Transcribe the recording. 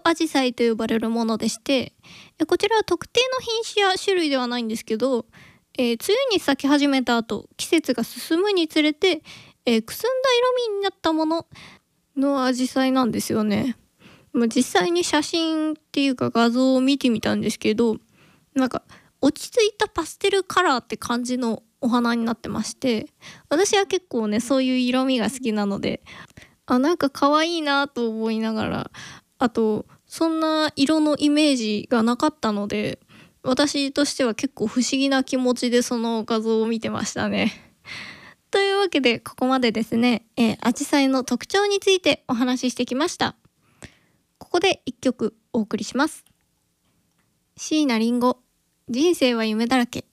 アジサイと呼ばれるものでして、こちらは特定の品種や種類ではないんですけど、梅雨に咲き始めた後、季節が進むにつれて、くすんだ色味になったもののアジサイなんですよね。実際に写真っていうか画像を見てみたんですけど、なんか落ち着いたパステルカラーって感じのお花になってまして、私は結構ねそういう色味が好きなので、なんか可愛いなと思いながら、あとそんな色のイメージがなかったので、私としては結構不思議な気持ちでその画像を見てましたね。というわけでここまでですね、アジサイの特徴についてお話ししてきました。ここで一曲お送りします。椎名林檎、人生は夢だらけ。